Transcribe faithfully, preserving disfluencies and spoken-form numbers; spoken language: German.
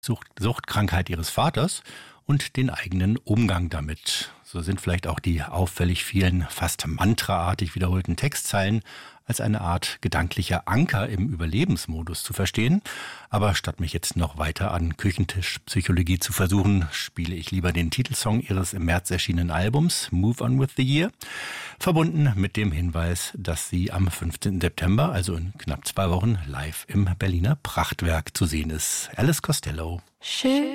Sucht, Suchtkrankheit ihres Vaters und den eigenen Umgang damit. So sind vielleicht auch die auffällig vielen, fast mantraartig wiederholten Textzeilen als eine Art gedanklicher Anker im Überlebensmodus zu verstehen. Aber statt mich jetzt noch weiter an Küchentischpsychologie zu versuchen, spiele ich lieber den Titelsong ihres im März erschienenen Albums Move On With The Year, verbunden mit dem Hinweis, dass sie am fünfzehnten September, also in knapp zwei Wochen, live im Berliner Prachtwerk zu sehen ist. Alice Costello. Schön.